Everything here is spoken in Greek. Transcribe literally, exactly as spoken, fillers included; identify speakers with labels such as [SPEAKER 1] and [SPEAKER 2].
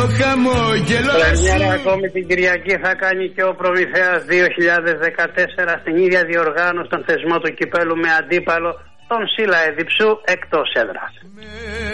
[SPEAKER 1] χαμόγελο.
[SPEAKER 2] Πρεμιέρα ακόμη την Κυριακή θα κάνει και ο Προμηθέας δύο χιλιάδες δεκατέσσερα στην ίδια διοργάνωση των θεσμών του κυπέλου με αντίπαλο τον Σύλλα Εδιψού εκτός έδρας.